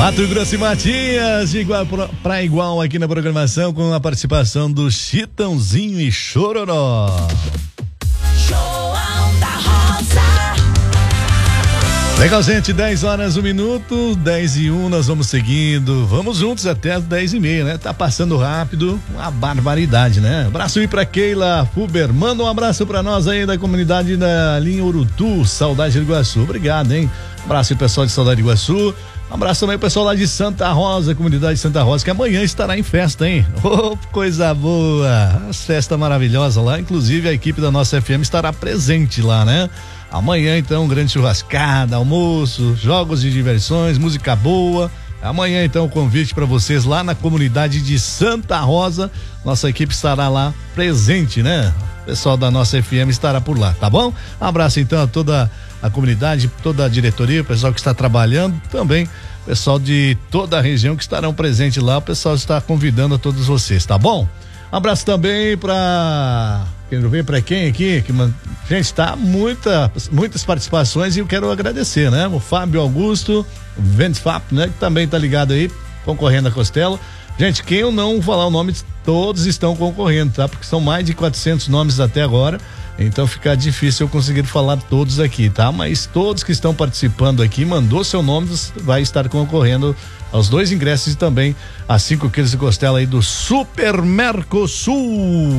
Mato Grosso e Matias, de igual pra igual aqui na programação, com a participação do Chitãozinho e Chororó. João da Rosa. Legal, gente, 10h01, 10h01, nós vamos seguindo, vamos juntos até as 10h30, né? Tá passando rápido, uma barbaridade, né? Abraço aí pra Keila Fuber, manda um abraço pra nós aí da comunidade da linha Urutu, Saudade de Iguaçu, obrigado, hein? Abraço aí pessoal de Saudade de Iguaçu. Um abraço também pro pessoal lá de Santa Rosa, comunidade de Santa Rosa, que amanhã estará em festa, hein? Oh, coisa boa! As festas maravilhosas lá, inclusive a equipe da nossa FM estará presente lá, né? Amanhã, então, grande churrascada, almoço, jogos de diversões, música boa. Amanhã, então, o convite para vocês lá na comunidade de Santa Rosa. Nossa equipe estará lá presente, né? O pessoal da nossa FM estará por lá, tá bom? Um abraço, então, a toda a comunidade, toda a diretoria, o pessoal que está trabalhando, também o pessoal de toda a região que estarão presentes lá. O pessoal está convidando a todos vocês, tá bom? Um abraço também para quero ver para quem aqui, gente, tá muitas participações e eu quero agradecer, né? O Fábio Augusto, Ventfap, né? Que também tá ligado aí, concorrendo a Costela. Gente, quem eu não falar o nome, todos estão concorrendo, tá? Porque são mais de 400 nomes até agora, então fica difícil eu conseguir falar todos aqui, tá? Mas todos que estão participando aqui, mandou seu nome, vai estar concorrendo aos 2 ingressos e também a 5 quilos de costela aí do Super Mercosul.